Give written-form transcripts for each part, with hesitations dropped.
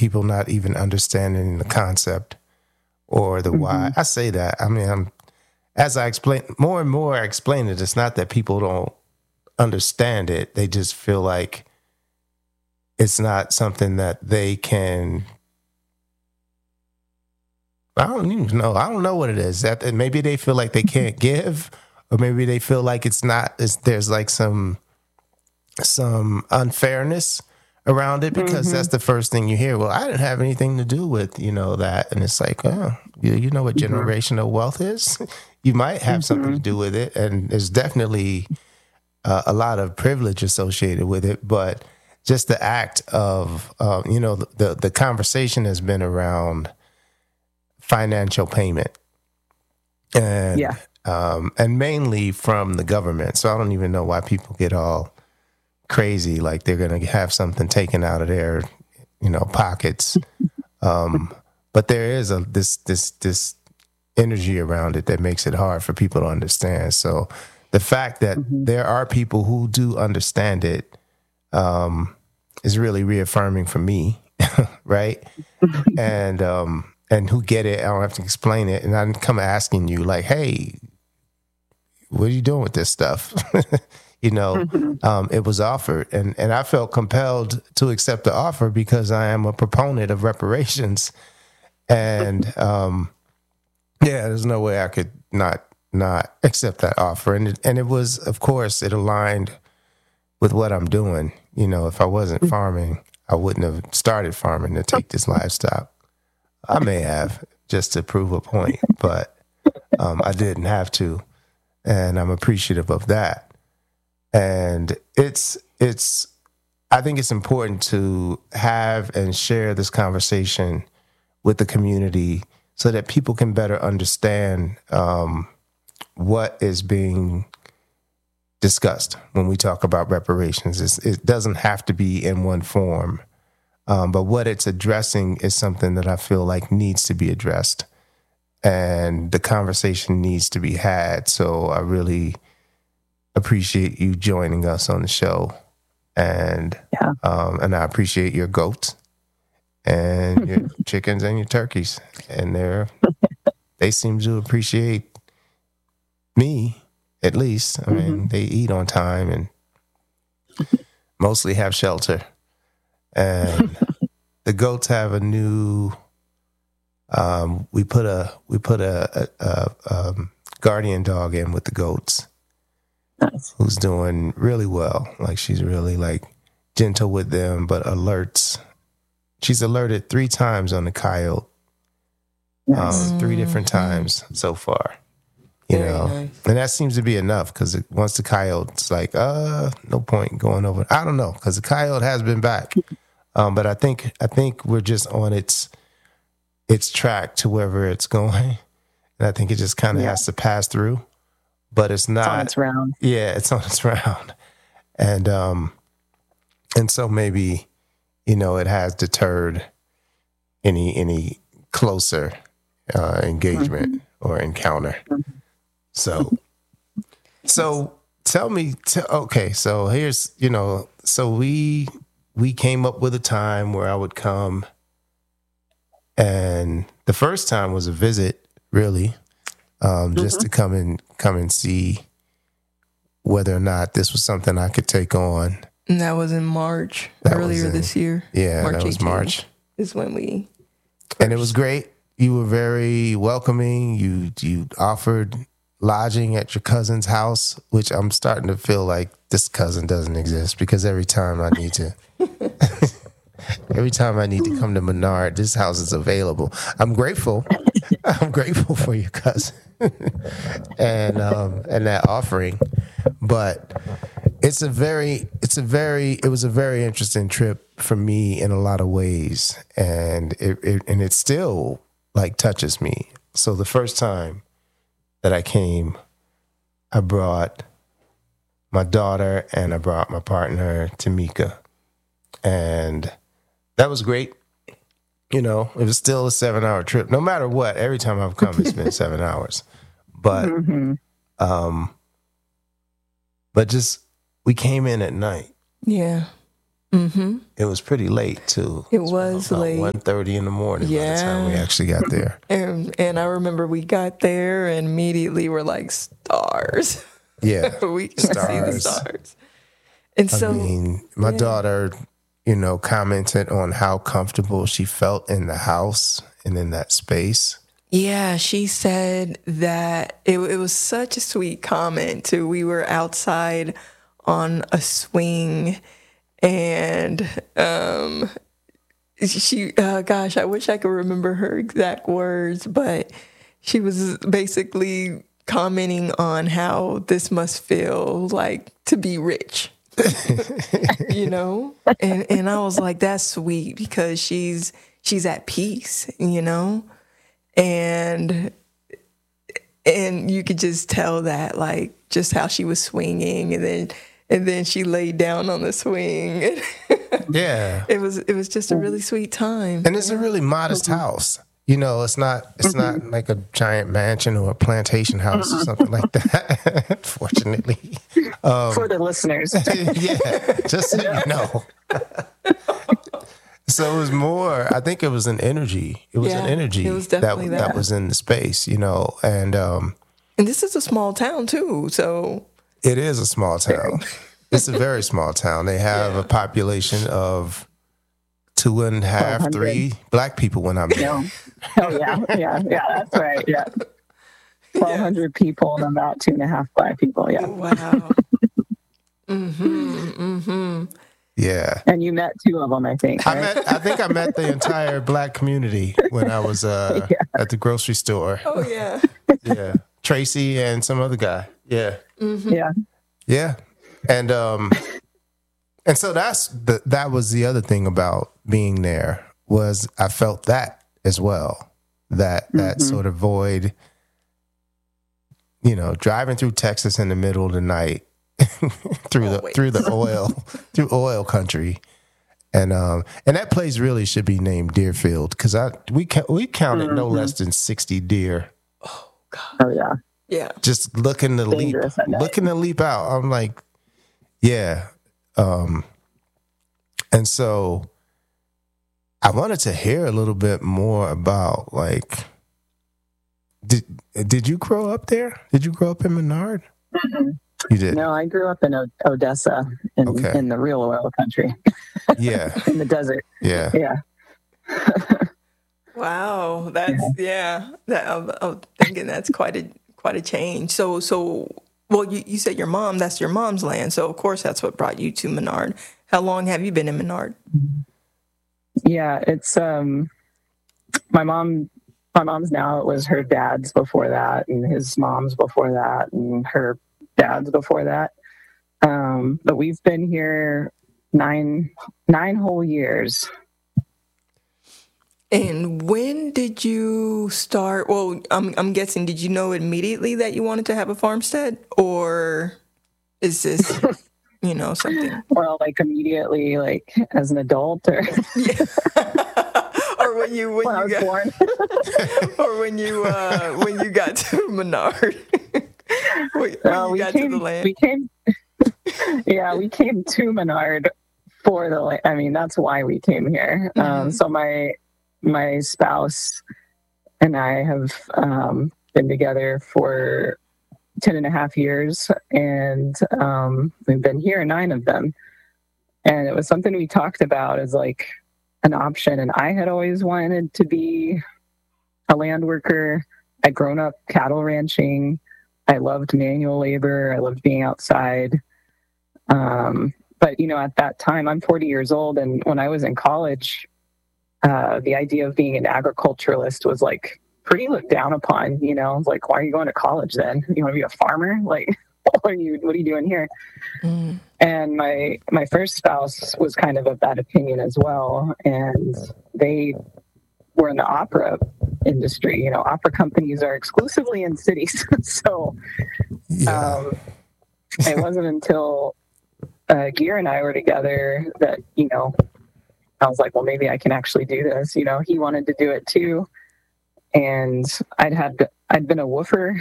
people not even understanding the concept or the why. I say that. I mean, as I explain more and more, I explain it. It's not that people don't understand it. They just feel like it's not something that they can. I don't even know. I don't know what it is. That maybe they feel like they can't give, or maybe they feel like there's like some unfairness around it, because that's the first thing you hear. Well, I didn't have anything to do with, that. And it's like, oh, you know what generational wealth is? You might have something to do with it. And there's definitely a lot of privilege associated with it. But just the act of, the conversation has been around financial payment. And, and mainly from the government. So I don't even know why people get all crazy, like they're going to have something taken out of their, pockets. But there is this energy around it that makes it hard for people to understand. So the fact that there are people who do understand it is really reaffirming for me, right? And who get it. I don't have to explain it. And I come asking you like, hey, what are you doing with this stuff? It was offered, and I felt compelled to accept the offer because I am a proponent of reparations, and there's no way I could not accept that offer, and it was, of course, it aligned with what I'm doing. If I wasn't farming, I wouldn't have started farming to take this livestock. I may have, just to prove a point, but I didn't have to, and I'm appreciative of that. And I think it's important to have and share this conversation with the community so that people can better understand what is being discussed when we talk about reparations. It doesn't have to be in one form, but what it's addressing is something that I feel like needs to be addressed, and the conversation needs to be had. So I really appreciate you joining us on the show, and I appreciate your goats and your chickens and your turkeys, and they seem to appreciate me, at least. I mean, they eat on time and mostly have shelter, and the goats have a new. We put a guardian dog in with the goats. Nice. Who's doing really well. Like, she's really like gentle with them, but alerts. She's alerted 3 times on the coyote. Nice. 3 different times so far. Nice. And that seems to be enough, because once the coyote's like, no point going over. I don't know, because the coyote has been back. But I think we're just on its track to wherever it's going. And I think it just kind of has to pass through. But it's not. It's on its round. Yeah, it's on its round, and so maybe, it has deterred any closer engagement or encounter. So tell me. Okay, so here's so we came up with a time where I would come, and the first time was a visit, really. Just to come and see whether or not this was something I could take on. And that was in March, earlier this year. Yeah, that was March. Is when we and it was great. You were very welcoming. You offered lodging at your cousin's house, which I'm starting to feel like this cousin doesn't exist, because every time I need to come to Menard, this house is available. I'm grateful. I'm grateful for your cousin and that offering, but it was a very interesting trip for me in a lot of ways, and it still like touches me. So the first time that I came, I brought my daughter and I brought my partner Tamika, and that was great. It was still a 7-hour trip. No matter what, every time I've come, it's been 7 hours. But, but just, we came in at night. Yeah. Mm-hmm. It was pretty late too. It was about late. 1:30 in the morning by the time we actually got there. And I remember we got there and immediately we're like, stars. Yeah. We can see the stars. And so, I mean, my daughter, commented on how comfortable she felt in the house and in that space. Yeah, she said that it was such a sweet comment too. We were outside on a swing and she gosh, I wish I could remember her exact words, but she was basically commenting on how this must feel like to be rich. And I was like, that's sweet because she's at peace, and you could just tell that, like, just how she was swinging, and then she laid down on the swing. Yeah, it was just a really sweet time, and it's a really modest house. It's not like a giant mansion or a plantation house or something like that. Fortunately, for the listeners, yeah, just so you know. So it was more. I think it was an energy. It was an energy. It was definitely that was in the space, and this is a small town too. So it is a small town. It's a very small town. They have a population of 2.5, 3 Black people when I'm there. Oh yeah, that's right. Yeah, 1,200 people and about 2.5 Black people. Yeah. Wow. Mm-hmm. Yeah. And you met 2 of them, I think. Right? I think I met the entire Black community when I was at the grocery store. Oh yeah. Yeah. Tracy and some other guy. Yeah. Mm-hmm. Yeah. Yeah. And so that was the other thing about being there, was I felt that as well. That sort of void, driving through Texas in the middle of the night through oil country. And that place really should be named Deerfield, because we counted no less than 60 deer. Oh God. Oh yeah. Yeah. Just looking to leap out. I'm like, yeah. And so I wanted to hear a little bit more about, like, did you grow up there? Did you grow up in Menard? Mm-hmm. You did? No, I grew up in Odessa in the real oil country. Yeah. In the desert. Yeah. Yeah. Wow. That's, I'm thinking that's quite a change. So, well, you said that's your mom's land. So, of course, that's what brought you to Menard. How long have you been in Menard? Yeah, it's my mom's now. It was her dad's before that, and his mom's before that, and her dad's before that. But we've been here 9 whole years. And when did you start? Well, I'm guessing, did you know immediately that you wanted to have a farmstead, or is this, something? Well, like immediately, like as an adult, or or when you I was got born, or when you got to Menard. We came to Menard for the land. I mean, that's why we came here. Mm-hmm. So my spouse and I have been together for 10.5 years, and we've been here 9 of them. And it was something we talked about as like an option. And I had always wanted to be a land worker. I'd grown up cattle ranching. I loved manual labor. I loved being outside. But, at that time, I'm 40 years old. And when I was in college, the idea of being an agriculturalist was like pretty looked down upon. It's like, why are you going to college then? You want to be a farmer? Like, what are you doing here? Mm. And my first spouse was kind of that opinion as well. And they were in the opera industry. Opera companies are exclusively in cities. So it wasn't until Gear and I were together that, I was like, well, maybe I can actually do this. He wanted to do it too. And I'd been a woofer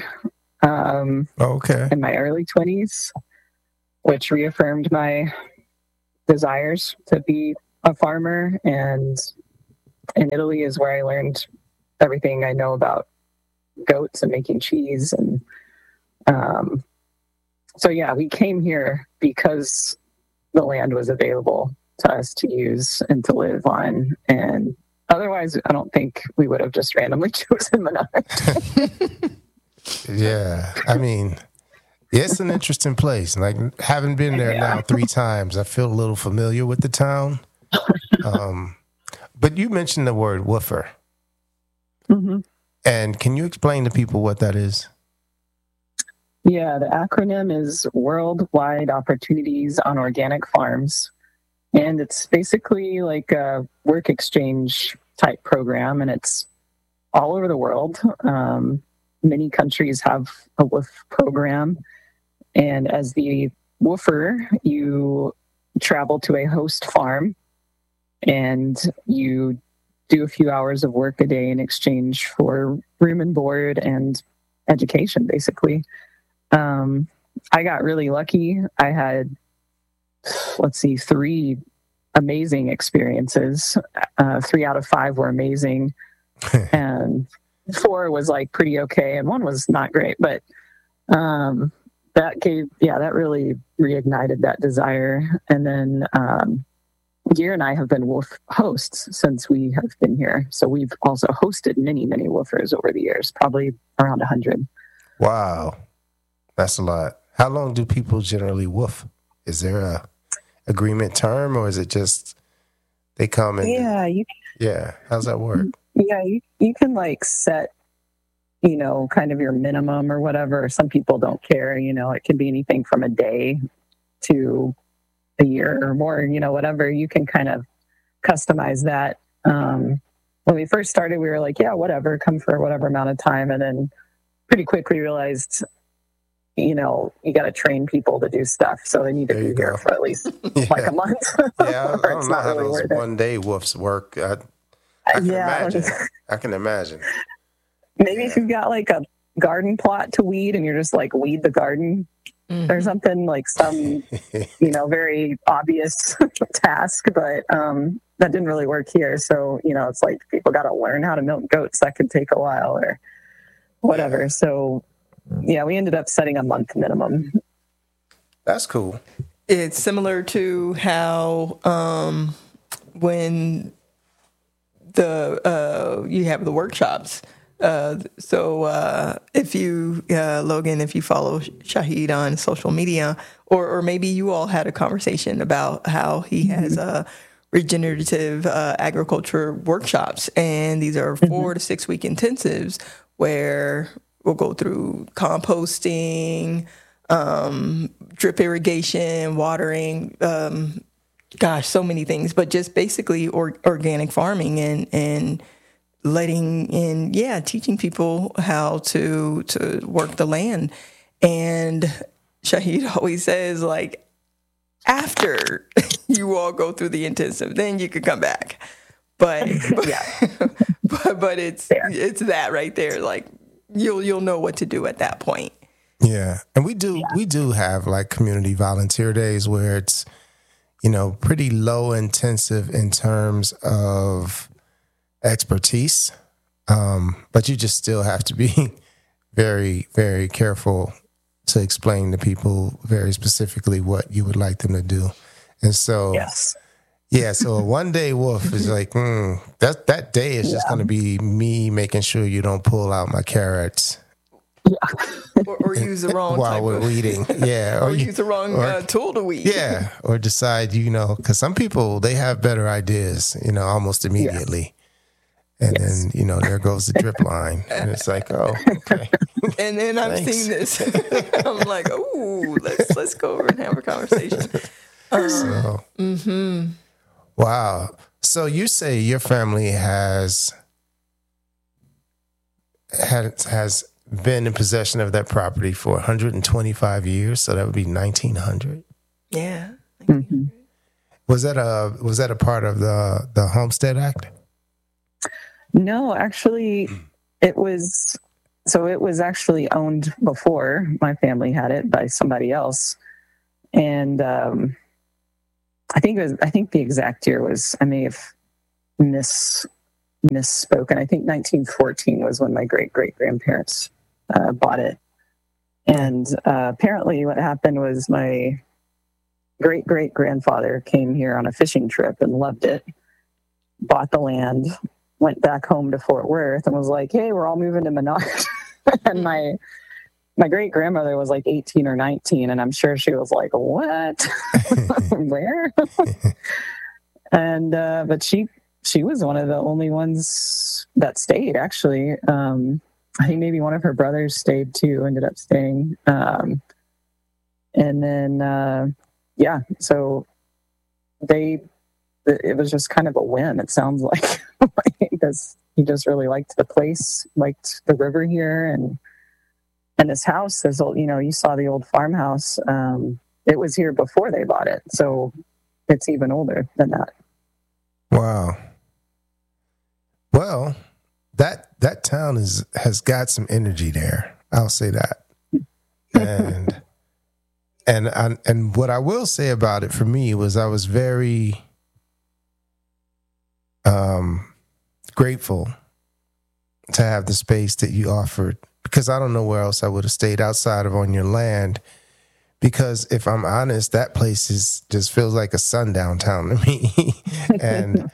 in my early 20s, which reaffirmed my desires to be a farmer, and in Italy is where I learned everything I know about goats and making cheese. And so yeah, we came here because the land was available to us to use and to live on. And otherwise, I don't think we would have just randomly chosen Menard. Yeah, I mean, it's an interesting place. Like, having been there now 3 times, I feel a little familiar with the town. But you mentioned the word woofer. Mm-hmm. And can you explain to people what that is? Yeah, the acronym is Worldwide Opportunities on Organic Farms. And it's basically like a work exchange type program, and it's all over the world. Many countries have a WOOF program. And as the woofer, you travel to a host farm and you do a few hours of work a day in exchange for room and board and education, basically. I got really lucky. I had, 3 amazing experiences. 3 out of 5 were amazing. And 4 was like pretty okay. And 1 was not great, but, that really reignited that desire. And then, Gear and I have been WOOF hosts since we have been here. So we've also hosted many, many woofers over the years, probably around 100. Wow. That's a lot. How long do people generally woof? Is there a agreement term, or is it just they come and... Yeah. How's that work? Yeah, you can like set, kind of your minimum or whatever. Some people don't care, it can be anything from a day to a year or more, whatever. You can kind of customize that. When we first started, we were like, yeah, whatever, come for whatever amount of time. And then pretty quickly realized, you got to train people to do stuff. So they need to be here for at least like a month. Yeah, I don't know how those one-day woofs work. I can imagine. Maybe if you've got like a garden plot to weed and you're just like weed the garden or something, like some, very obvious task, but that didn't really work here. So, it's like people got to learn how to milk goats. That could take a while or whatever. So, yeah, we ended up setting a month minimum. That's cool. It's similar to how when you have the workshops. So if you, Logan, if you follow Shahid on social media, or maybe you all had a conversation about how he has regenerative agriculture workshops, and these are 4 to 6 week intensives where we'll go through composting, drip irrigation, watering, so many things, but just basically organic farming and teaching people how to work the land. And Shahid always says, like, after you all go through the intensive, then you could come back. But but it's that right there. Like, you'll know what to do at that point. Yeah. And we do have like community volunteer days where it's, pretty low intensive in terms of expertise. But you just still have to be very, very careful to explain to people very specifically what you would like them to do. And so, so a one-day woof is like, that day is just going to be me making sure you don't pull out my carrots. Or use the wrong while type we're of weeding. Yeah. or use the wrong tool to weed. Yeah. Or decide, because some people, they have better ideas, almost immediately. And then, there goes the drip line. And it's like, oh, okay. And then I'm seeing this. I'm like, oh, let's go over and have a conversation. Wow. So you say your family has been in possession of that property for 125 years. So that would be 1900. Yeah. Mm-hmm. Was that a part of the Homestead Act? No, actually, it was actually owned before my family had it by somebody else. And I think the exact year was, I may have misspoken. I think 1914 was when my great grandparents bought it. And apparently what happened was my great grandfather came here on a fishing trip and loved it, bought the land, went back home to Fort Worth and was like, hey, we're all moving to Menard. And my great grandmother was like 18 or 19, and I'm sure she was like, what? Where? And but she was one of the only ones that stayed, actually. I think maybe one of her brothers stayed too, ended up staying. And then so it was just kind of a whim, it sounds like. Because he just really liked the place, liked the river here, and this house, this old, you saw the old farmhouse. It was here before they bought it, so it's even older than that. Wow. Well, that town has got some energy there. I'll say that. And what I will say about it for me was I was very grateful to have the space that you offered, because I don't know where else I would have stayed outside of on your land. Because if I'm honest, that place just feels like a sundown town to me. And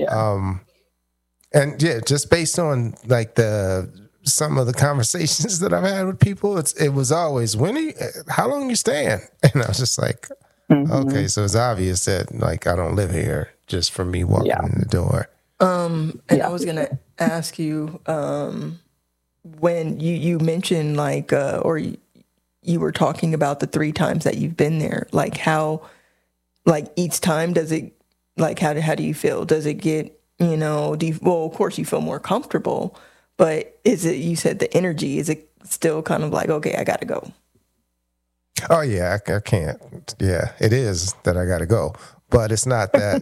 just based on like some of the conversations that I've had with people, it was always, how long you staying? And I was just like, okay, so it's obvious that like I don't live here just from me walking in the door. I was gonna ask you, when you mentioned like, or you were talking about the 3 times that you've been there, like how, like each time does it, like how do you feel? Does it get, well, of course you feel more comfortable, but is it, you said the energy, is it still kind of like, okay, I gotta go? Oh yeah, I can't. Yeah, it is that I gotta go, but it's not that.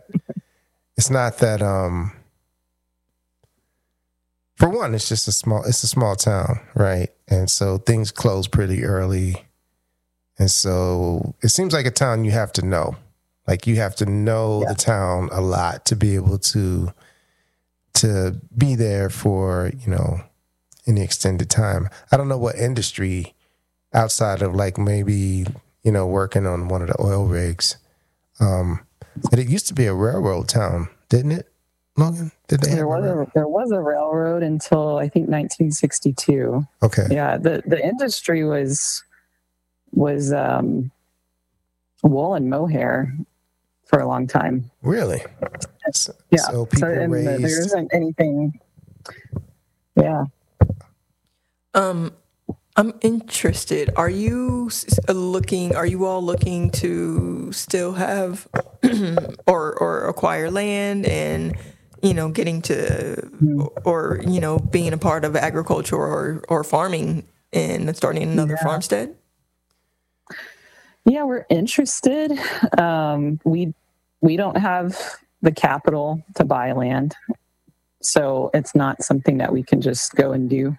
For one, it's just a small town, right? And so things close pretty early. And so it seems like a town you have to know. Like you have to know the town a lot to be able to be there for, any extended time. I don't know what industry outside of like maybe, working on one of the oil rigs. But it used to be a railroad town, didn't it? Logan? There was a railroad until I think 1962. Okay. Yeah, the industry was wool and mohair for a long time. Really? Yeah. So people raised... there isn't anything. Yeah. I'm interested. Are you all looking to still have or acquire land and getting to or being a part of agriculture or farming and starting another farmstead? Yeah, we're interested. We don't have the capital to buy land, so it's not something that we can just go and do.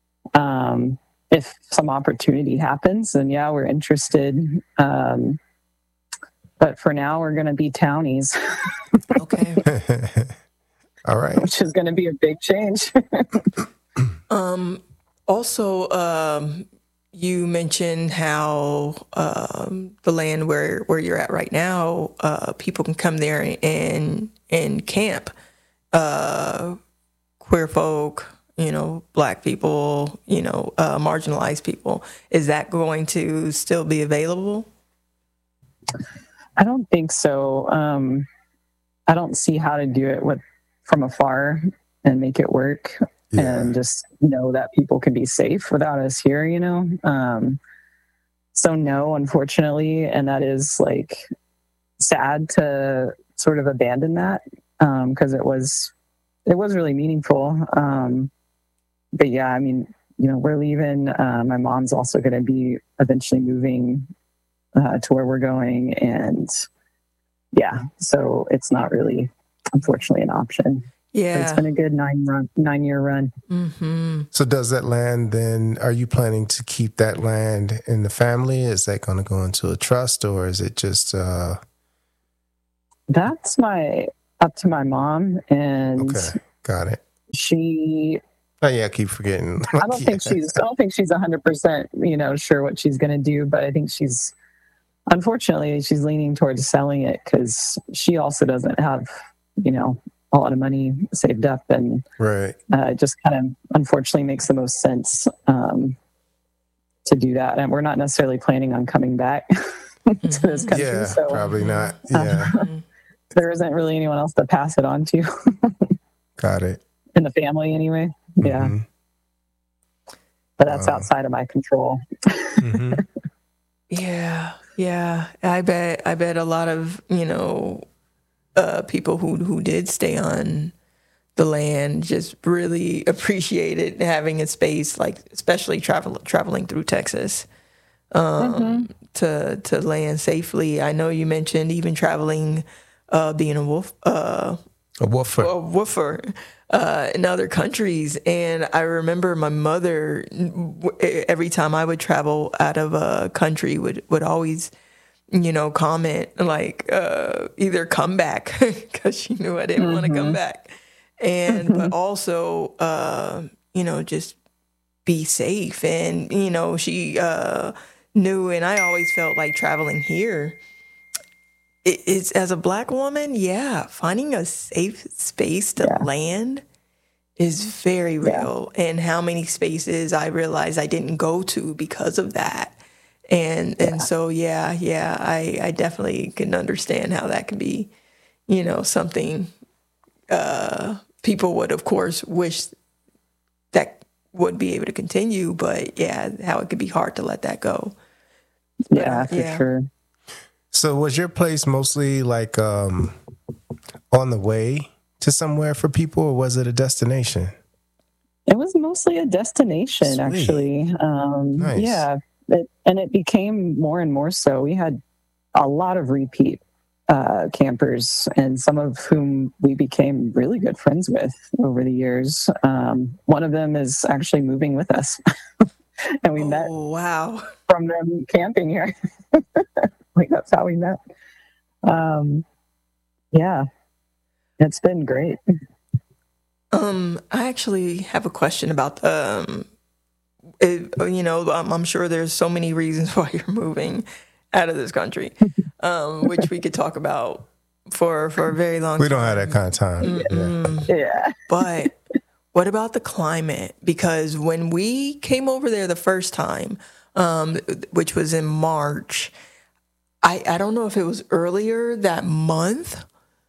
If some opportunity happens, then we're interested. But for now, we're going to be townies. Okay. All right. Which is going to be a big change. Also, you mentioned how the land where you're at right now, people can come there and camp. Queer folk, Black people, marginalized people. Is that going to still be available? I don't think so. I don't see how to do it from afar and make it work and just know that people can be safe without us here, So no, unfortunately, and that is like sad to sort of abandon that because it was really meaningful. But yeah, I mean, we're leaving. My mom's also going to be eventually moving to where we're going. And so it's not really, unfortunately, an option. Yeah. But it's been a good 9-year run. Mm-hmm. So does that land then, are you planning to keep that land in the family? Is that going to go into a trust or is it just, That's up to my mom, and Okay, got it. she. Oh yeah, I keep forgetting. I don't think she's 100%, sure what she's going to do, but I think unfortunately, she's leaning towards selling it because she also doesn't have, a lot of money saved up, and Right. it just kind of unfortunately makes the most sense to do that. And we're not necessarily planning on coming back to this country. Yeah, so probably not. Yeah, there isn't really anyone else to pass it on to got it. in the family anyway. Yeah. Mhm. But that's outside of my control. Mhm. Yeah, yeah. I bet a lot of people who did stay on the land just really appreciated having a space, like especially traveling through Texas to land safely. I know you mentioned even traveling, being a woofer. woofer in other countries. And I remember my mother, every time I would travel out of a country, would always, comment like either come back because she knew I didn't want to come back, and but also just be safe. And she knew, and I always felt like traveling here, it's as a Black woman, finding a safe space to land is very real. And how many spaces I realized I didn't go to because of that. And so I definitely can understand how that can be, something people would of course wish that would be able to continue, but how it could be hard to let that go. For sure. So was your place mostly like on the way to somewhere for people, or was it a destination? It was mostly a destination. Sweet. Actually. Nice. Yeah. It became more and more so. We had a lot of repeat campers, and some of whom we became really good friends with over the years. One of them is actually moving with us. And we met from them camping here. Like that's how we met. It's been great. I actually have a question about I'm sure there's so many reasons why you're moving out of this country, which we could talk about for a very long time. We don't have that kind of time. Yeah. But what about the climate? Because when we came over there the first time, which was in March, I don't know if it was earlier that month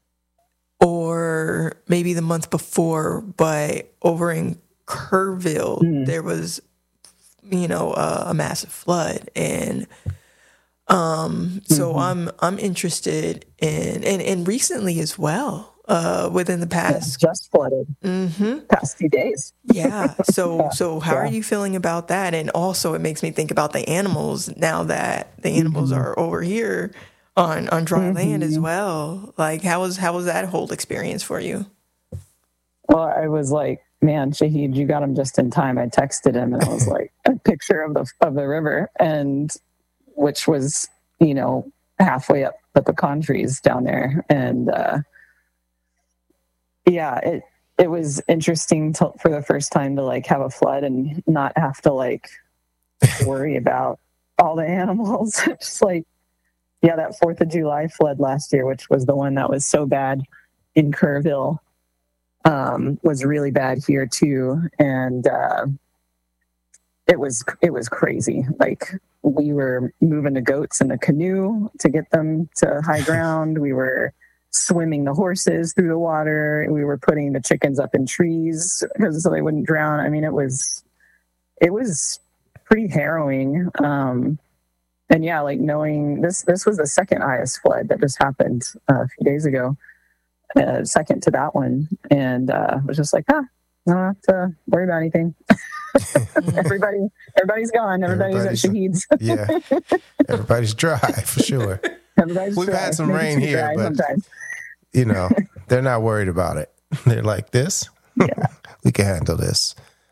or maybe the month before, but over in Kerrville, there was, a massive flood. And so I'm interested in, and recently as well, within the past. Just flooded. Past few days. Yeah. So how are you feeling about that? And also it makes me think about the animals now that the animals are over here on dry land as well. Like how was that whole experience for you? Well, I was like, man, Shahid, you got him just in time. I texted him and I was like, a picture of the river, and which was, halfway up the pecan trees down there. And it was interesting for the first time to like have a flood and not have to like worry about all the animals. Just like, that 4th of July flood last year, which was the one that was so bad in Kerrville, was really bad here too. And it was crazy. Like we were moving the goats in the canoe to get them to high ground. We were swimming the horses through the water. We were putting the chickens up in trees so they wouldn't drown. I mean, it was pretty harrowing. And like knowing this was the second IS flood that just happened a few days ago, second to that one. And I was just like, I don't have to worry about anything. Everybody's gone. Everybody's at Shahid's. Yeah. Everybody's dry for sure. We've had some rain here, but they're not worried about it. They're like this. We can handle this.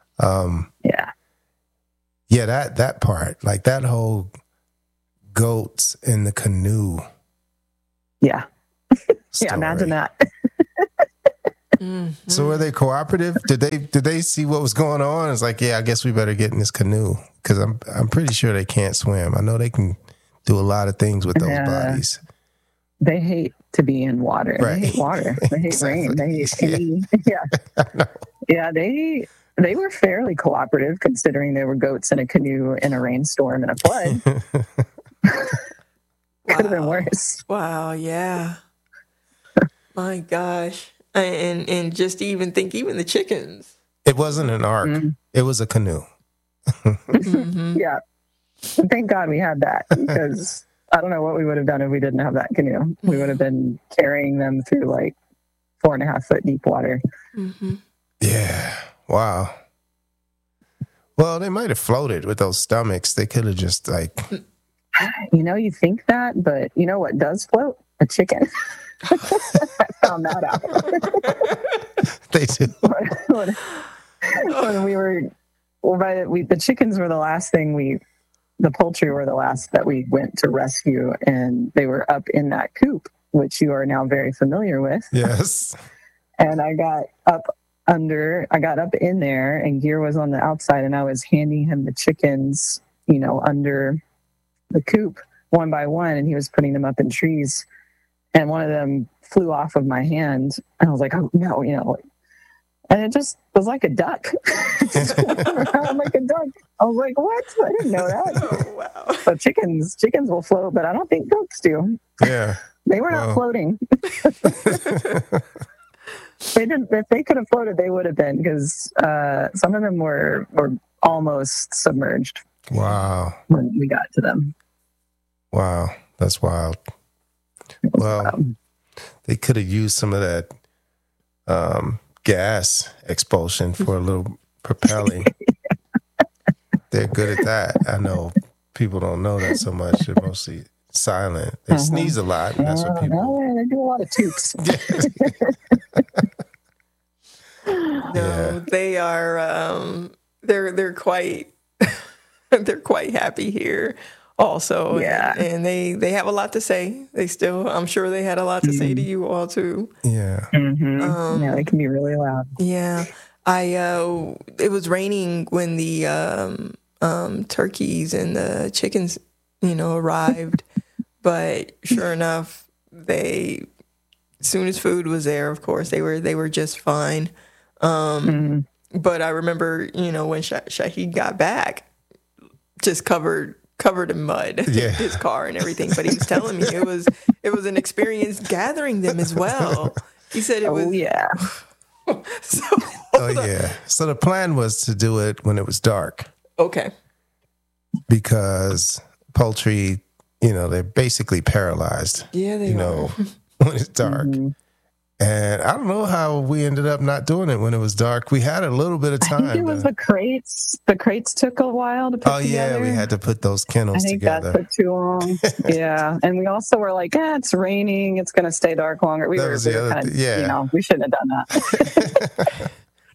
That part, like that whole goats in the canoe. Yeah. story. Yeah, imagine that. So were they cooperative? Did they see what was going on? It's like, yeah, I guess we better get in this canoe because I'm pretty sure they can't swim. I know they can do a lot of things with those bodies. They hate to be in water. Right. They hate water. They hate Exactly. rain. They hate any. Yeah. They were fairly cooperative considering they were goats in a canoe in a rainstorm and a flood. Could have been worse. Wow, yeah. My gosh. And just to even think, even the chickens. It wasn't an ark. It was a canoe. Yeah. And thank God we had that because I don't know what we would have done if we didn't have that canoe. We would have been carrying them through like 4.5 foot deep water. Yeah. Wow. Well, they might have floated with those stomachs. They could have just like. You think that, but you know what does float? A chicken. I found that out. They do. When we were, the chickens were the last thing the poultry were the last that we went to rescue, and they were up in that coop, which you are now very familiar with. Yes. And I got up in there, and Gear was on the outside, and I was handing him the chickens, under the coop one by one, and he was putting them up in trees. And one of them flew off of my hand, and I was like, "Oh no!" And it just was like a duck. I'm like a duck. I was like, "What? I didn't know that." Oh, wow. So chickens will float, but I don't think goats do. Yeah. They were not floating. They didn't. If they could have floated, they would have been because some of them were almost submerged. Wow. When we got to them. Wow. That's wild. Well, they could have used some of that gas expulsion for a little propelling. They're good at that. I know people don't know that so much. They're mostly silent. They sneeze a lot, and that's what people. No, they do a lot of toots. No, they are. They're quite. They're quite happy here. Also, Yeah. and they have a lot to say. I'm sure they had a lot to say to you all too. Yeah. Yeah, they can be really loud. Yeah, it was raining when the turkeys and the chickens, arrived. But sure enough, as soon as food was there, of course, they were just fine. But I remember, when Shahid got back, just covered in mud, his car and everything. But he was telling me it was an experience gathering them as well. He said it was. Yeah. So the plan was to do it when it was dark. Okay. Because poultry, they're basically paralyzed. Yeah, they are. When it's dark. And I don't know how we ended up not doing it when it was dark. We had a little bit of time. I think it was the crates. The crates took a while to put together. Oh, yeah, we had to put those kennels together. I think that took too long. Yeah. And we also were like, it's raining. It's going to stay dark longer. We were kind of, we shouldn't have done that.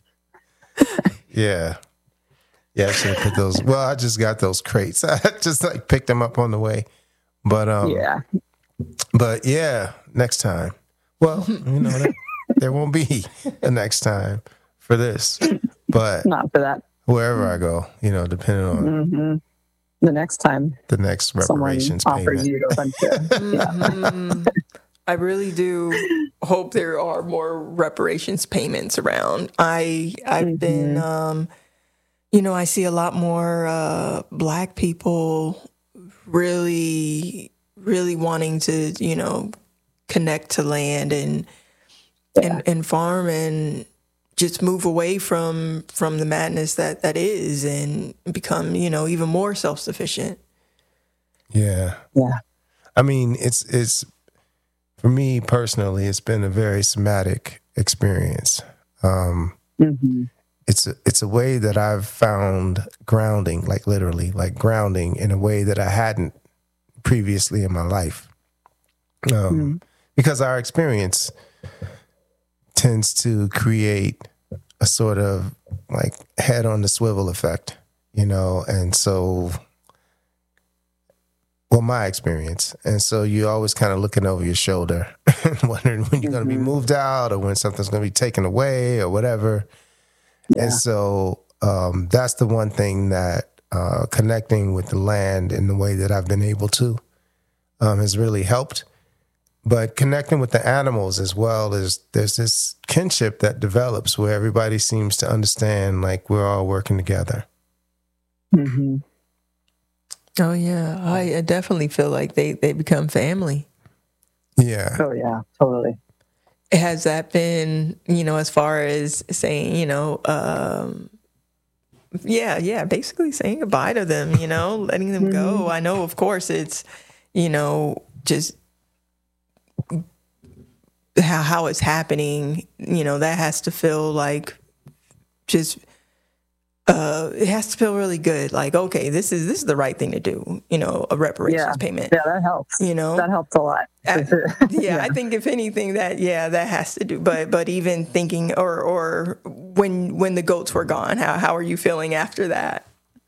Yeah. Yeah, I should have put those. Well, I just got those crates. I just picked them up on the way. But But yeah, next time. Well, there won't be a next time for this, but not for that. Wherever I go, depending on the next time, the next reparations payment. You a bunch of, I really do hope there are more reparations payments around. I've been, I see a lot more Black people really, really wanting to, connect to land and farm and just move away from the madness that is and become, even more self-sufficient. Yeah. Yeah. I mean, it's for me personally, it's been a very somatic experience. It's a way that I've found grounding, like literally, like grounding in a way that I hadn't previously in my life. Because our experience tends to create a sort of like head on the swivel effect, and so well, my experience. And so you're always kind of looking over your shoulder and wondering when you're going to be moved out or when something's going to be taken away or whatever. Yeah. And so that's the one thing that connecting with the land in the way that I've been able to has really helped. But connecting with the animals as well, is there's this kinship that develops where everybody seems to understand, like we're all working together. Mm-hmm. Oh yeah, I definitely feel like they become family. Yeah. Oh yeah, totally. Has that been, as far as saying, basically saying goodbye to them, letting them go. I know, of course, it's, just how it's happening, that has to feel like just, it has to feel really good. Like, okay, this is the right thing to do, a reparations payment. Yeah, that helps. That helps a lot. I think if anything that has to do, but even thinking or when the goats were gone, how are you feeling after that?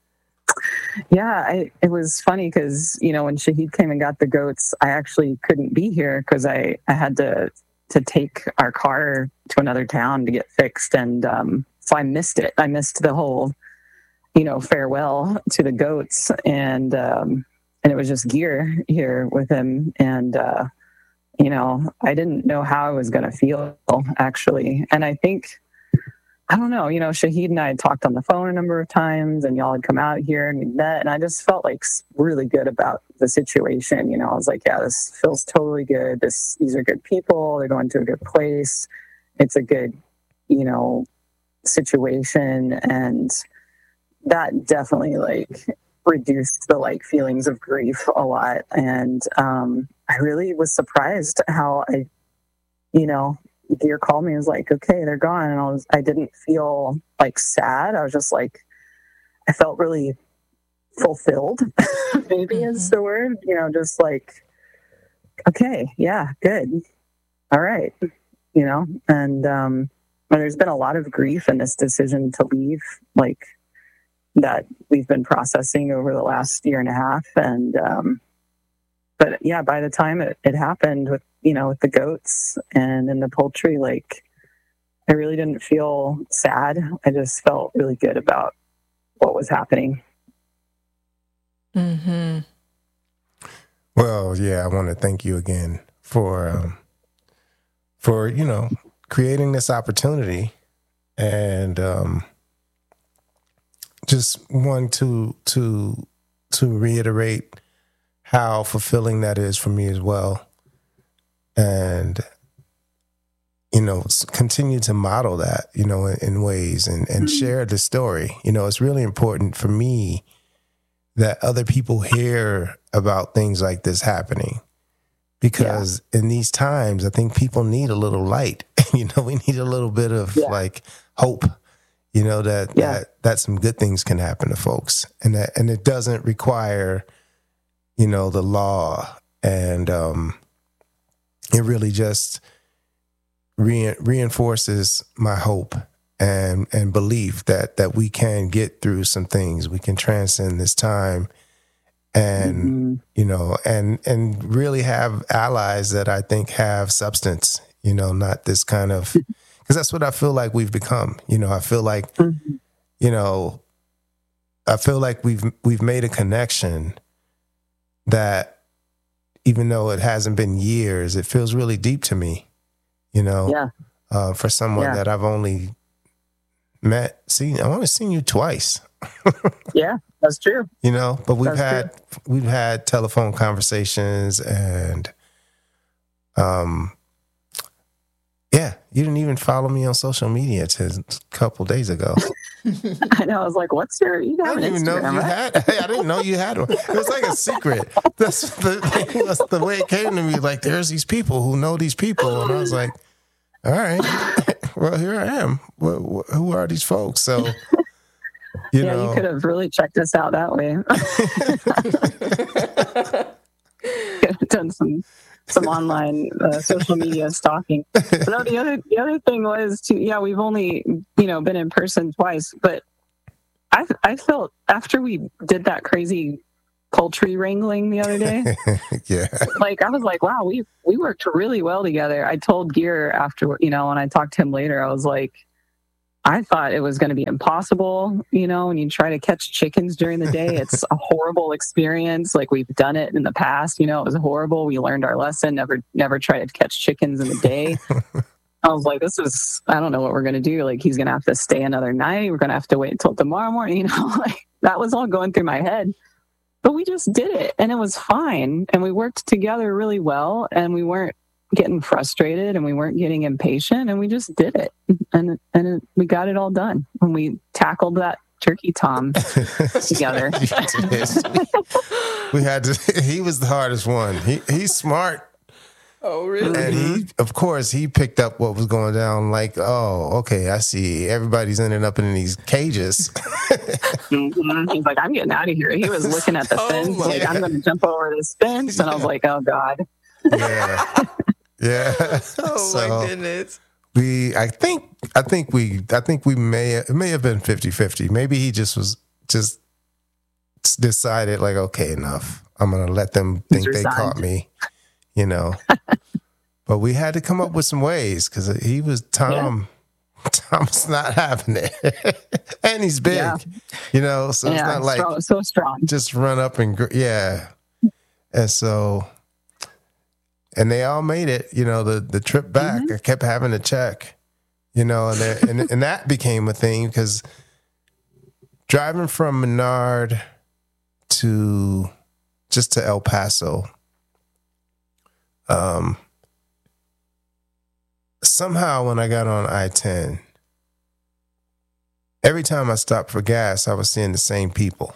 Yeah, it was funny because, when Shahid came and got the goats, I actually couldn't be here because I had to take our car to another town to get fixed. And so I missed it. I missed the whole, farewell to the goats. And it was just Gear here with him. And, I didn't know how I was going to feel, actually. And I think, I don't know, Shahid and I had talked on the phone a number of times, and y'all had come out here and we met, and I just felt like really good about the situation. I was like, yeah, this feels totally good. These are good people. They're going to a good place. It's a good, situation. And that definitely reduced the feelings of grief a lot. And I really was surprised how Gear called me and was like, okay, they're gone. And I didn't feel sad. I was just I felt really fulfilled, maybe is the word, just okay, yeah, good. All right. And there's been a lot of grief in this decision to leave, that we've been processing over the last year and a half. And, but yeah, by the time it happened with the goats and in the poultry, I really didn't feel sad. I just felt really good about what was happening. Mm-hmm. Well, yeah, I want to thank you again for creating this opportunity, and just want to reiterate how fulfilling that is for me as well. And, continue to model that, in ways and share the story. It's really important for me that other people hear about things like this happening, because in these times, I think people need a little light. We need a little bit of hope, that some good things can happen to folks, and it doesn't require, the law, and it really just reinforces my hope and belief that we can get through some things. We can transcend this time, and and really have allies that I think have substance. Not this kind of, because that's what I feel like we've become. I feel like I feel like we've made a connection that, even though it hasn't been years, it feels really deep to me, for someone that I've only I've only seen you twice. Yeah, that's true. But we've had telephone conversations, and you didn't even follow me on social media till a couple days ago. I know. I was like, "What's your?" You I didn't even know you had. I didn't know you had one. It was like a secret. That's the way it came to me. There's these people who know these people, and I was like, "All right, well, here I am. Who are these folks?" So, you could have really checked us out that way. Could have done some online social media stalking. But no, the other thing was we've only been in person twice, but I felt after we did that crazy poultry wrangling the other day. Yeah. Like, I was like, wow, we worked really well together. I told Gear after, when I talked to him later, I was like, I thought it was going to be impossible, when you try to catch chickens during the day. It's a horrible experience. Like, we've done it in the past, it was horrible. We learned our lesson, never try to catch chickens in the day. I was like, I don't know what we're going to do. Like, he's going to have to stay another night. We're going to have to wait until tomorrow morning. Like, that was all going through my head. But we just did it, and it was fine. And we worked together really well, and we weren't getting frustrated, and we weren't getting impatient, and we just did it. We got it all done when we tackled that turkey tom together. We had to. He was the hardest one. He's smart. Oh, really? And he picked up what was going down. Like, oh, okay, I see. Everybody's ending up in these cages. He's like, I'm getting out of here. He was looking at the fence, like, I'm going to jump over this fence. And I was like, oh God. Yeah. Yeah. Oh my goodness. I think we may have been 50-50. Maybe he just decided, like, okay, enough. I'm going to let them think they caught me. But we had to come up with some ways because he was Tom. Yeah. Tom's not having it, and he's big, so it's not like so strong. Just run up and and so, and they all made it. The trip back, I kept having to check, and that became a thing because driving from Menard to El Paso. Somehow when I got on I-10, every time I stopped for gas, I was seeing the same people.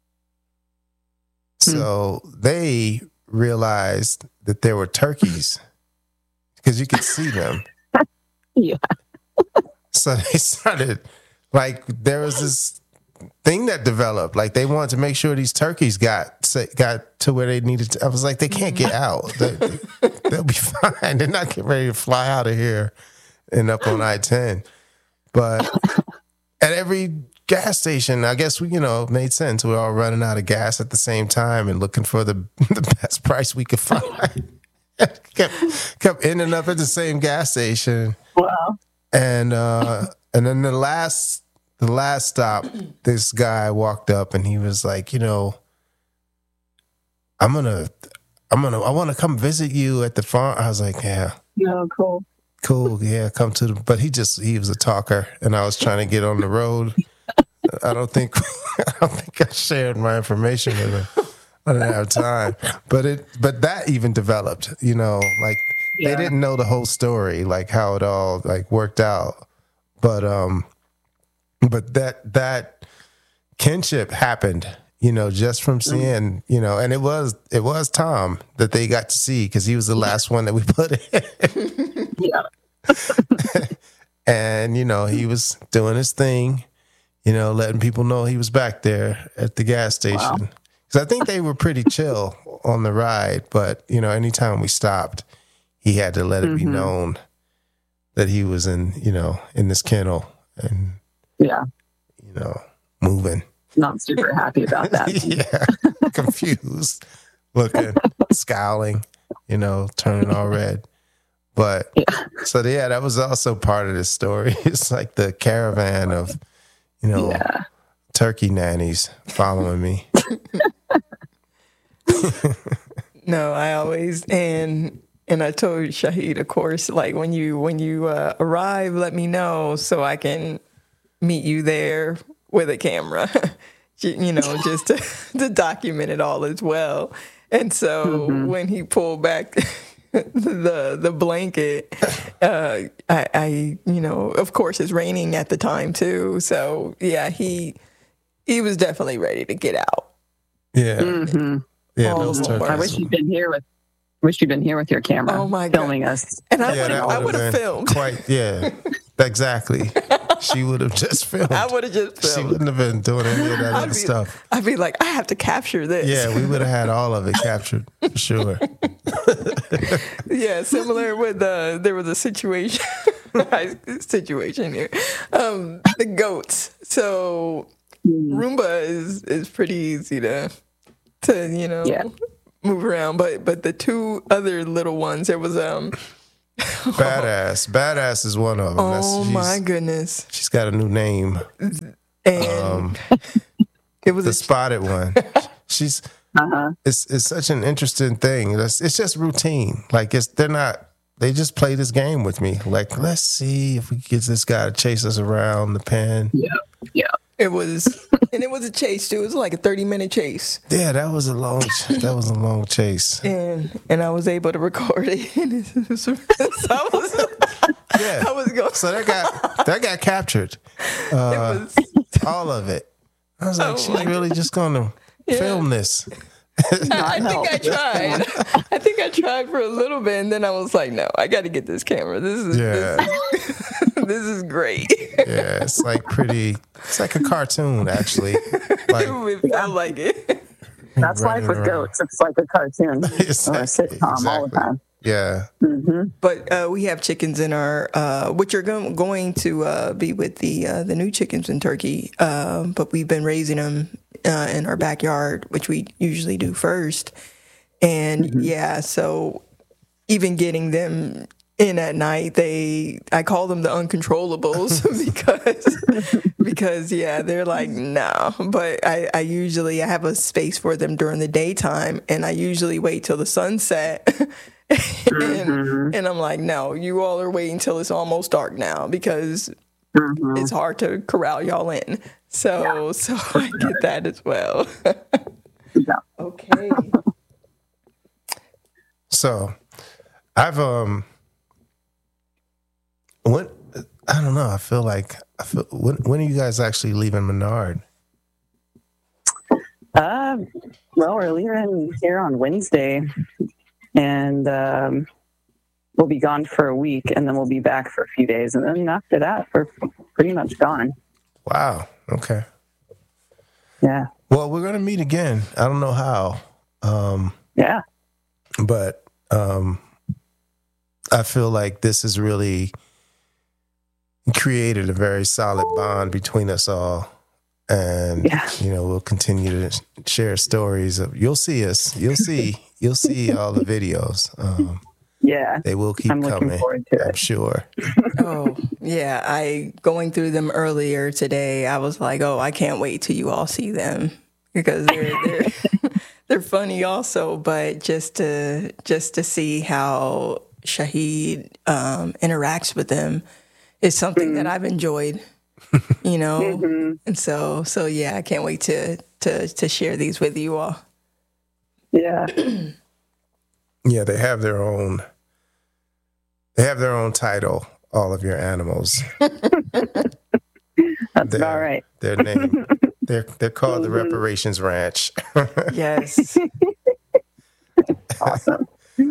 So they realized that there were turkeys because you could see them. Yeah. So they started, like, there was this thing that developed. Like, they wanted to make sure these turkeys got to where they needed to. I was like, they can't get out. They'll be fine. They're not getting ready to fly out of here and up on I-10. But at every gas station, I guess it made sense. We're all running out of gas at the same time and looking for the best price we could find. kept ending up at the same gas station. Wow. And then the last stop, this guy walked up and he was like, I want to come visit you at the farm. I was like, yeah. No, cool. Cool, yeah, come to but he was a talker and I was trying to get on the road. I don't think I shared my information with him. I didn't have time. But that even developed, like they didn't know the whole story, like how it all like worked out. But that kinship happened, just from seeing, and it was Tom that they got to see because he was the last one that we put in. Yeah. And, he was doing his thing, letting people know he was back there at the gas station. Because I think they were pretty chill on the ride. But, anytime we stopped, he had to let it be known that he was in this kennel and, moving. Not super happy about that. Yeah. Confused, looking, scowling, turning all red. But so that was also part of the story. It's like the caravan of, turkey nannies following me. No, I always and I told Shahid, of course, like when you arrive, let me know so I can meet you there with a camera, just to document it all as well. And so when he pulled back the blanket, I of course it's raining at the time too. So yeah, he was definitely ready to get out. Yeah. Yeah. I wish you'd been here with your camera. Oh my God. Filming us. And I would have filmed. Exactly. She would have just filmed. I would have just filmed. She wouldn't have been doing any of that other stuff. I'd be like, I have to capture this. Yeah, we would have had all of it captured, for sure. Yeah, similar with there was a situation here. The goats. So Roomba is pretty easy to to Yeah. move around. But the two other little ones, there was Badass is one of them. oh my goodness, She's got a new name. and it was The spotted one. She's it's such an interesting thing. It's just routine. Like they just play this game with me. Like, let's see if we can get this guy to chase us around the pen. Yeah. it was a chase too. It was like a 30-minute chase. Yeah, that was a long chase. And I was able to record it. So Yeah. I was going. So that got captured. It was. All of it. I was like, Oh she's my really just gonna film this. I think I tried. I think I tried for a little bit, and then I was like, "No, I got to get this camera. This is this is great." Yeah, it's like it's like a cartoon, actually. Like, It felt like it. That's life with around. goats. It's like a cartoon or a sitcom all the time. Yeah. But we have chickens in our, which are going to be with the new chickens in Turkey. But we've been raising them in our backyard, which we usually do first. And yeah, so even getting them in at night, I call them the uncontrollables because yeah, they're like, no. But I usually have a space for them during the daytime, and I usually wait till the sunset. And I'm like, no, you all are waiting till it's almost dark now because it's hard to corral y'all in. So I get that as well. Okay. So I've when I don't know, I feel when are you guys actually leaving Menard? Well, we're leaving here on Wednesday, and we'll be gone for a week, and then we'll be back for a few days, and then after that, we're pretty much gone. Wow. Okay. Yeah. Well, we're gonna meet again. I don't know how. Yeah. But I feel like this has really created a very solid bond between us all. And, we'll continue to share stories you'll see us. You'll see all the videos. Yeah. They will keep I'm looking coming, forward to I'm it. sure. Oh, yeah. Going through them earlier today, I was like, oh, I can't wait till you all see them because they're funny also, but just to see how Shahid interacts with them is something that I've enjoyed, and so yeah, I can't wait to share these with you all. Yeah. Yeah, they have their own title, all of your animals. That's about right. Their name. They're called the Reparations Ranch. Yes. Awesome.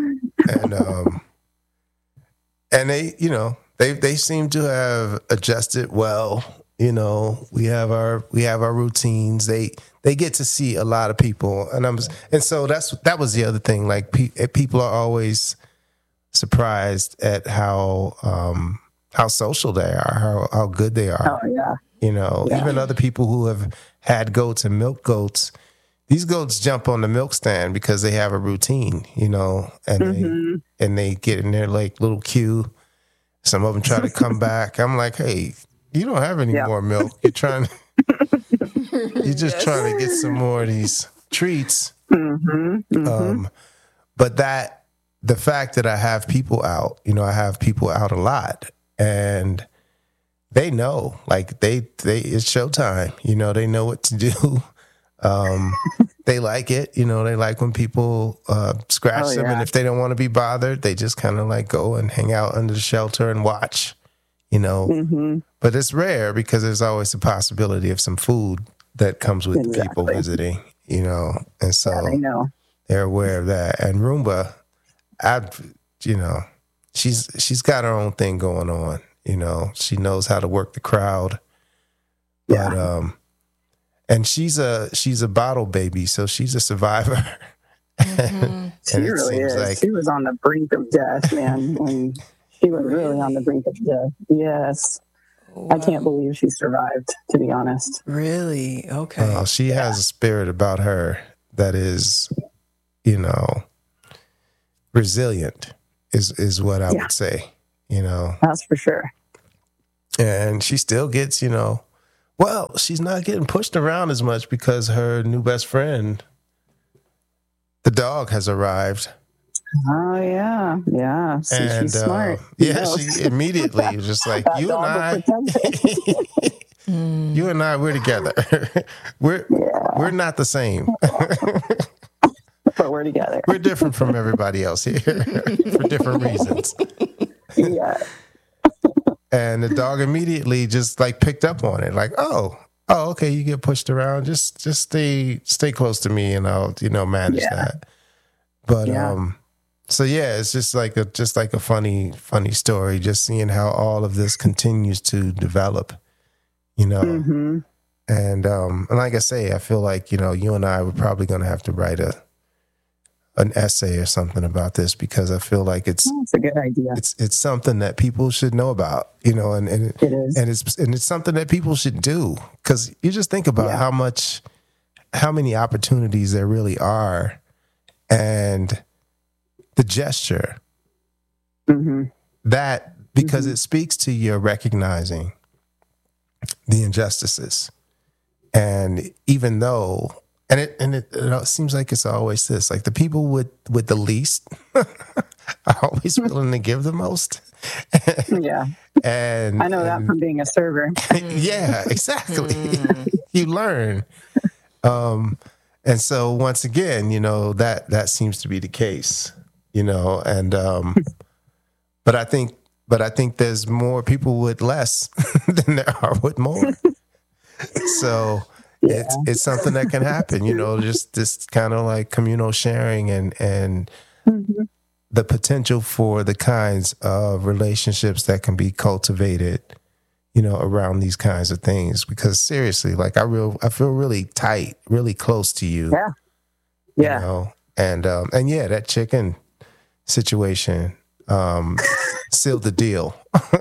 And they seem to have adjusted well. We have our routines. They get to see a lot of people, and so that was the other thing. Like people are always surprised at how social they are, how good they are. Oh yeah. Even other people who have had goats and milk goats. These goats jump on the milk stand because they have a routine, and they get in their like little queue. Some of them try to come back. I'm like, hey, you don't have any more milk. You're trying to get some more of these treats. But the fact that I have people out, I have people out a lot, and they know, like it's showtime. They know what to do. They like it. They like when people scratch them, and if they don't want to be bothered, they just kind of like go and hang out under the shelter and watch. But it's rare because there's always the possibility of some food that comes with the people visiting. And so I know. They're aware of that. And Roomba, she's got her own thing going on. She knows how to work the crowd. But and she's a bottle baby, so she's a survivor. She really is. Like she was on the brink of death, man. When she was really on the brink of death. Yes. Wow. I can't believe she survived, to be honest. Really? Okay. She has a spirit about her that is, you know, resilient is what I would say, you know. That's for sure. And she still gets, you know, well, she's not getting pushed around as much because her new best friend, the dog, has arrived. Oh yeah. See, And she's smart. yeah, she immediately was just like, you and I, you and I, we're together. we're not the same. But we're together. We're different from everybody else here for different reasons. Yeah. And the dog immediately just like picked up on it, like, oh, okay, you get pushed around. Just stay close to me, and I'll, you know, manage that. But so yeah, it's just like a funny story, just seeing how all of this continues to develop, you know. Mm-hmm. And like I say, I feel like, you know, you and I were probably going to have to write an essay or something about this, because I feel like it's a good idea. It's something that people should know about, you know, and it is. And it's something that people should do, because you just think about how many opportunities there really are, and the gesture that, because it speaks to your recognizing the injustices. And even though, and it seems like it's always this, like the people with the least are always willing to give the most. Yeah. And I know that from being a server. Yeah, exactly. You learn. And so once again, you know, that seems to be the case, you know, and but I think there's more people with less than there are with more. So it's something that can happen, you know, just this kind of like communal sharing and the potential for the kinds of relationships that can be cultivated, you know, around these kinds of things. Because seriously, like I feel really tight, really close to you. Yeah. Yeah. You know? And yeah, that chicken situation sealed the deal.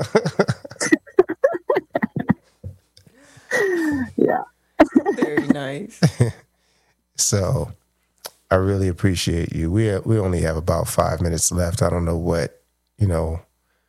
Yeah. Very nice. So I really appreciate you. We only have about 5 minutes left. I don't know what you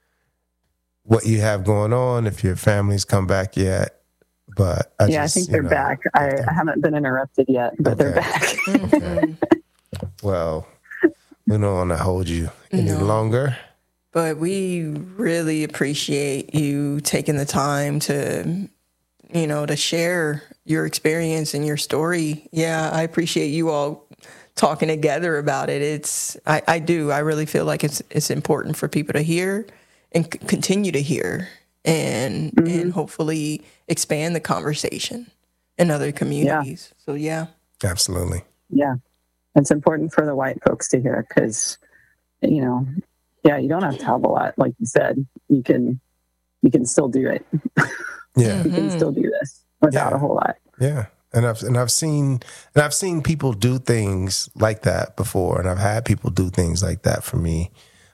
have going on, if your family's come back yet, but I think they're back. I haven't been interrupted yet, but they're back. Okay. Well, we don't want to hold you any longer. But we really appreciate you taking the time to, you know, to share your experience and your story. Yeah, I appreciate you all talking together about it. I do. I really feel like it's important for people to hear and continue to hear and hopefully expand the conversation in other communities. Yeah. So, yeah. Absolutely. Yeah. It's important for the white folks to hear, because, you know, you don't have to have a lot. Like you said, you can still do it. Yeah. You can still do this without a whole lot. Yeah. And I've seen people do things like that before, and I've had people do things like that for me,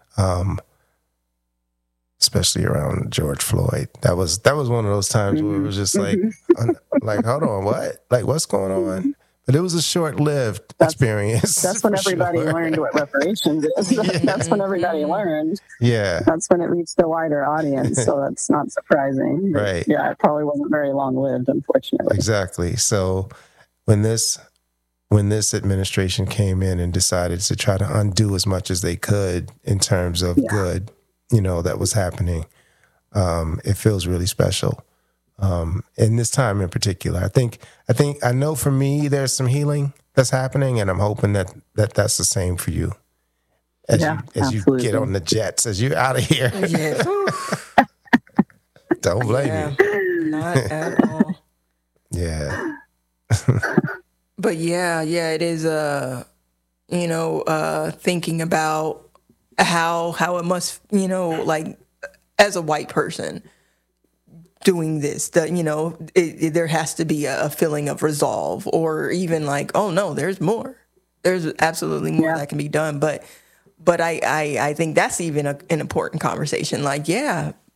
especially around George Floyd. That was one of those times where it was just like, like, hold on, what? Like, what's going on? But it was a short-lived experience. That's when everybody learned what reparations is. That's when everybody learned. Yeah. That's when it reached a wider audience. So that's not surprising. Right. Yeah, it probably wasn't very long-lived, unfortunately. Exactly. So when this administration came in and decided to try to undo as much as they could in terms of good, you know, that was happening, it feels really special. In this time in particular, I know for me, there's some healing that's happening, and I'm hoping that's the same for you as you get on the jets, as you're out of here. Yeah. Don't blame me. Not at all. Yeah. But yeah, it is, thinking about how it must, you know, like as a white person doing this, that, you know, there has to be a feeling of resolve, or even like, oh no, there's more. There's absolutely more that can be done. But I think that's even an important conversation. Like,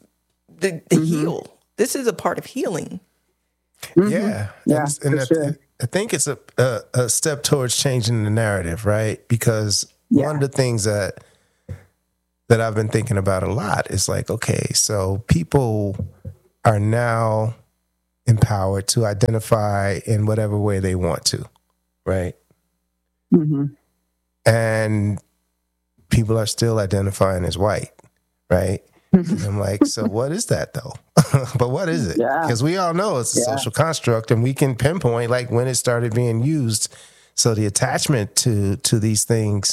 the heal. This is a part of healing. Yeah. Yeah, and for sure. I think it's a step towards changing the narrative, right? Because one of the things that I've been thinking about a lot is like, okay, so people are now empowered to identify in whatever way they want to, right? Mm-hmm. And people are still identifying as white, right? And I'm like, so what is that though? But what is it? Because we all know it's a social construct, and we can pinpoint like when it started being used. So the attachment to these things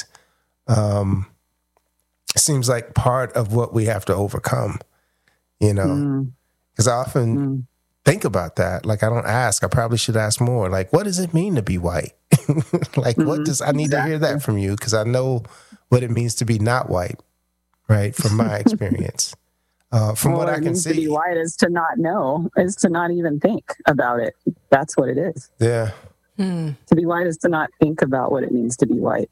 seems like part of what we have to overcome, you know? Because I often think about that. Like, I don't ask. I probably should ask more. Like, what does it mean to be white? Like, what does I need to hear that from you? Because I know what it means to be not white, right? From my experience, from what I can see. To be white is to not know, is to not even think about it. That's what it is. Yeah. To be white is to not think about what it means to be white.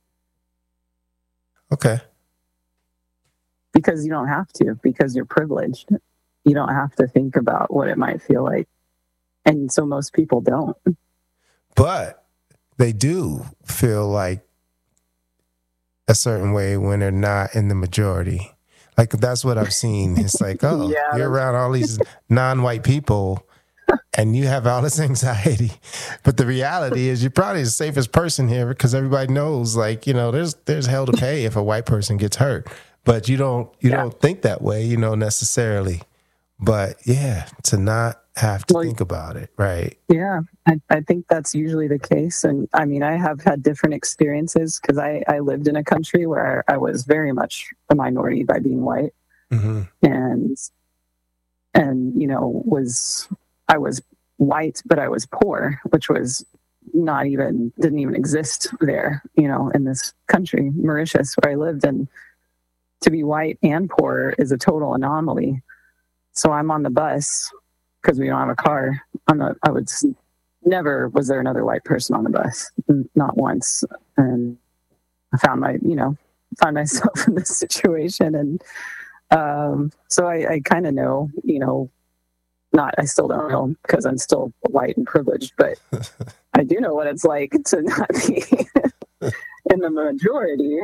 Okay. Because you don't have to, because you're privileged. You don't have to think about what it might feel like. And so most people don't. But they do feel like a certain way when they're not in the majority. Like, that's what I've seen. It's like, oh, you're around all these non-white people and you have all this anxiety. But the reality is you're probably the safest person here because everybody knows, like, you know, there's hell to pay if a white person gets hurt. But you don't think that way, you know, necessarily. But yeah, to not have to think about it, right? Yeah, I think that's usually the case. And I mean, I have had different experiences because I lived in a country where I was very much a minority by being white. Mm-hmm. And you know, I was white, but I was poor, which was didn't even exist there, you know, in this country, Mauritius, where I lived. And to be white and poor is a total anomaly. So I'm on the bus because we don't have a car. Never was there another white person on the bus, not once. And I found myself in this situation. And so I kind of know, you know, I still don't know because I'm still white and privileged, but I do know what it's like to not be in the majority.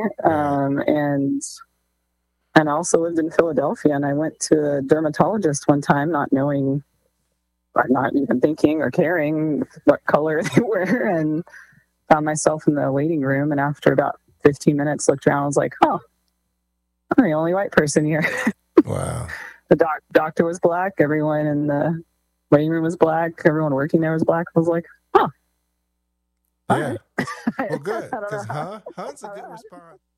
And I also lived in Philadelphia, and I went to a dermatologist one time, not knowing, or not even thinking or caring what color they were, and found myself in the waiting room. And after about 15 minutes, looked around, and was like, oh, I'm the only white person here. Wow. The doctor was black. Everyone in the waiting room was black. Everyone working there was black. I was like, oh. Yeah. Well, good. Because Hunt's a good response.